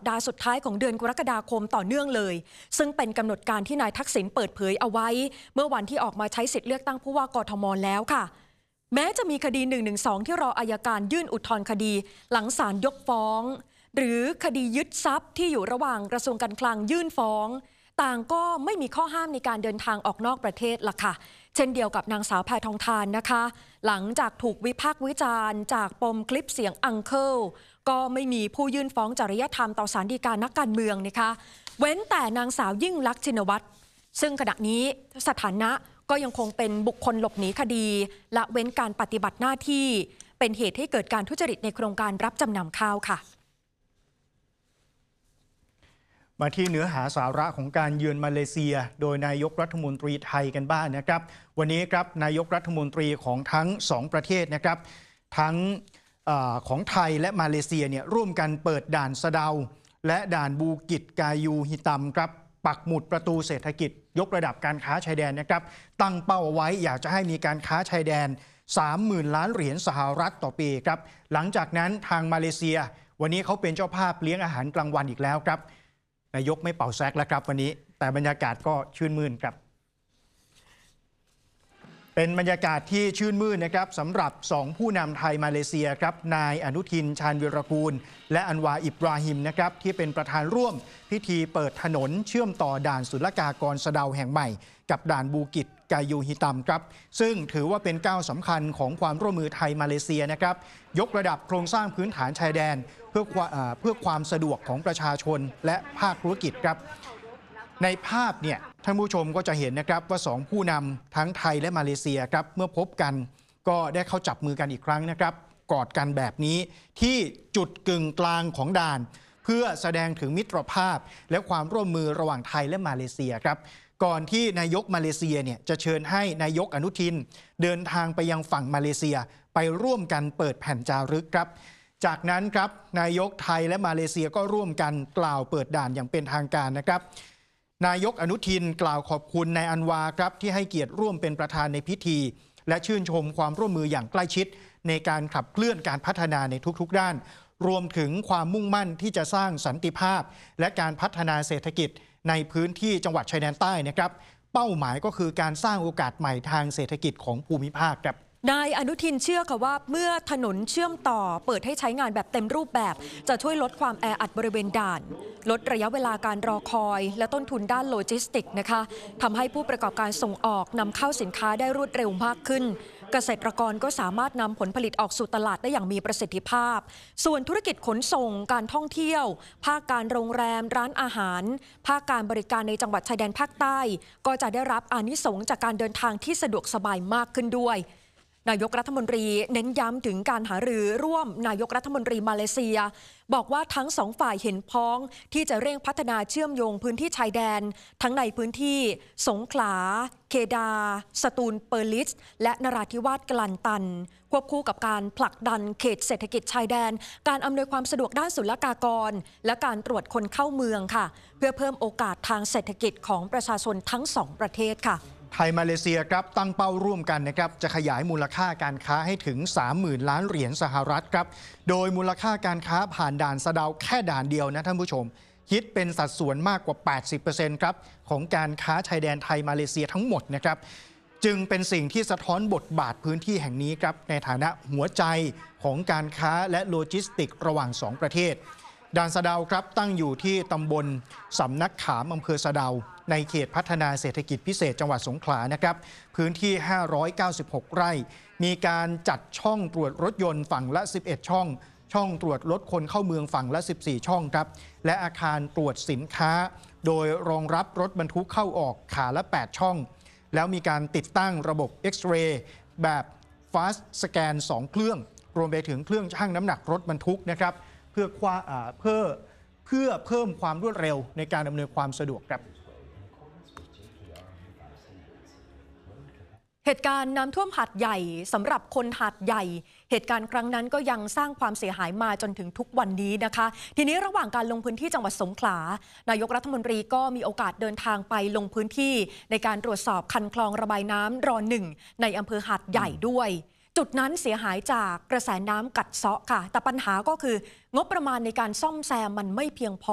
ดาห์สุดท้ายของเดือนกรกฎาคมต่อเนื่องเลยซึ่งเป็นกำหนดการที่นายทักษิณเปิดเผยเอาไว้เมื่อวันที่ออกมาใช้สิทธิ์เลือกตั้งผู้ว่ากทมแล้วค่ะแม้จะมีคดี112ที่รออัยการยื่นอุทธรณ์คดีหลังศาลยกฟ้องหรือคดียึดทรัพย์ที่อยู่ระหว่างกระทรวงการคลังยื่นฟ้องต่างก็ไม่มีข้อห้ามในการเดินทางออกนอกประเทศล่ะค่ะเช่นเดียวกับนางสาวแพทองธารนะคะหลังจากถูกวิพากษ์วิจารณ์จากปมคลิปเสียงอังเคิลก็ไม่มีผู้ยื่นฟ้องจริยธรรมต่อศาลฎีกานักการเมืองนะคะเว้นแต่นางสาวยิ่งลักษณ์ชินวัตรซึ่งขณะนี้สถานะก็ยังคงเป็นบุคคลหลบหนีคดีละเว้นการปฏิบัติหน้าที่เป็นเหตุให้เกิดการทุจริตในโครงการรับจำนำข้าวค่ะมาที่เนื้อหาสาระของการเยือนมาเลเซียโดยนายกรัฐมนตรีไทยกันบ้างนะครับวันนี้ครับนายกรัฐมนตรีของทั้ง2ประเทศนะครับทั้งของไทยและมาเลเซียเนี่ยร่วมกันเปิดด่านสะเดาและด่านบูกิจกายูฮิตัมครับปักหมุดประตูเศรษฐกิจยกระดับการค้าชายแดนนะครับตั้งเป้าเอาไว้อยากจะให้มีการค้าชายแดน 30,000 ล้านเหรียญสหรัฐต่อปีครับหลังจากนั้นทางมาเลเซียวันนี้เขาเป็นเจ้าภาพเลี้ยงอาหารกลางวันอีกแล้วครับนายกไม่เป่าแซกแล้วครับวันนี้แต่บรรยากาศก็ชื่นมื่นครับเป็นบรรยากาศที่ชื่นมื่นนะครับสำหรับ2ผู้นำไทยมาเลเซียครับนายอนุทินชาญวิรากูลและอันวาอิบราฮิมนะครับที่เป็นประธานร่วมพิธีเปิดถนนเชื่อมต่อด่านศุลกากรสะเดาแห่งใหม่กับด่านบูกิจกายูฮิตัมครับซึ่งถือว่าเป็นก้าวสำคัญของความร่วมมือไทยมาเลเซียนะครับยกระดับโครงสร้างพื้นฐานชายแดนเพื่อความสะดวกของประชาชนและภาคธุรกิจครับในภาพเนี่ยท่านผู้ชมก็จะเห็นนะครับว่า2ผู้นำทั้งไทยและมาเลเซียครับเมื่อพบกันก็ได้เข้าจับมือกันอีกครั้งนะครับกอดกันแบบนี้ที่จุดกึ่งกลางของด่านเพื่อแสดงถึงมิตรภาพและความร่วมมือระหว่างไทยและมาเลเซียครับก่อนที่นายกมาเลเซียเนี่ยจะเชิญให้นายกอนุทินเดินทางไปยังฝั่งมาเลเซียไปร่วมกันเปิดแผ่นจารึกครับจากนั้นครับนายกไทยและมาเลเซียก็ร่วมกันกล่าวเปิดด่านอย่างเป็นทางการนะครับนายกอนุทินกล่าวขอบคุณนายอันวาครับที่ให้เกียรติร่วมเป็นประธานในพิธีและชื่นชมความร่วมมืออย่างใกล้ชิดในการขับเคลื่อนการพัฒนาในทุกๆด้านรวมถึงความมุ่งมั่นที่จะสร้างสันติภาพและการพัฒนาเศรษฐกิจในพื้นที่จังหวัดชายแดนใต้นะครับเป้าหมายก็คือการสร้างโอกาสใหม่ทางเศรษฐกิจของภูมิภาคครับนายอนุทินเชื่อค่ะว่าเมื่อถนนเชื่อมต่อเปิดให้ใช้งานแบบเต็มรูปแบบจะช่วยลดความแออัดบริเวณด่านลดระยะเวลาการรอคอยและต้นทุนด้านโลจิสติกนะคะทำให้ผู้ประกอบการส่งออกนำเข้าสินค้าได้รวดเร็วมากขึ้นเกษตรกรก็สามารถนำผลผลิตออกสู่ตลาดได้อย่างมีประสิทธิภาพส่วนธุรกิจขนส่งการท่องเที่ยวภาคการโรงแรมร้านอาหารภาคการบริการในจังหวัดชายแดนภาคใต้ก็จะได้รับอานิสงส์จากการเดินทางที่สะดวกสบายมากขึ้นด้วยนายกรัฐมนตรีเน้นย้ำถึงการหารือร่วมนายกรัฐมนตรีมาเลเซียบอกว่าทั้งสองฝ่ายเห็นพ้องที่จะเร่งพัฒนาเชื่อมโยงพื้นที่ชายแดนทั้งในพื้นที่สงขลาเคดาสตูลเปอร์ลิสและนราธิวาสกลันตันควบคู่กับการผลักดันเขตเศรษฐกิจชายแดนการอำนวยความสะดวกด้านศุลกากรและการตรวจคนเข้าเมืองค่ะเพื่อเพิ่มโอกาสทางเศรษฐกิจของประชาชนทั้งสองประเทศค่ะไทยมาเลเซียครับตั้งเป้าร่วมกันนะครับจะขยายมูลค่าการค้าให้ถึง 30,000 ล้านเหรียญสหรัฐครับโดยมูลค่าการค้าผ่านด่านสะเดาแค่ด่านเดียวนะท่านผู้ชมคิดเป็นสัดส่วนมากกว่า 80% ครับของการค้าชายแดนไทยมาเลเซียทั้งหมดนะครับจึงเป็นสิ่งที่สะท้อนบทบาทพื้นที่แห่งนี้ครับในฐานะหัวใจของการค้าและโลจิสติกระหว่าง2ประเทศด่านสะเดาครับตั้งอยู่ที่ตำบลสำนักขามอำเภอสะเดาในเขตพัฒนาเศรษฐกิจพิเศษจังหวัดสงขลานะครับพื้นที่596 ไร่มีการจัดช่องตรวจรถยนต์ฝั่งละ11ช่องตรวจรถคนเข้าเมืองฝั่งละ14ช่องครับและอาคารตรวจสินค้าโดยรองรับรถบรรทุกเข้าออกขาละ8ช่องแล้วมีการติดตั้งระบบเอ็กซเรย์แบบ Fast Scan 2 เครื่องรวมไปถึงเครื่องชั่งน้ำหนักรถบรรทุกนะครับเพื่อเพิ่มความรวดเร็วในการดำเนินความสะดวกครับเหตุการณ์น้ำท่วมหาดใหญ่สำหรับคนหาดใหญ่เหตุการณ์ครั้งนั้นก็ยังสร้างความเสียหายมาจนถึงทุกวันนี้นะคะทีนี้ระหว่างการลงพื้นที่จังหวัดสงขลานายกรัฐมนตรีก็มีโอกาสเดินทางไปลงพื้นที่ในการตรวจสอบคันคลองระบายน้ำร.1 ในอำเภอหาดใหญ่ด้วยจุดนั้นเสียหายจากกระแสน้ำกัดเซาะค่ะแต่ปัญหาก็คืองบประมาณในการซ่อมแซมมันไม่เพียงพอ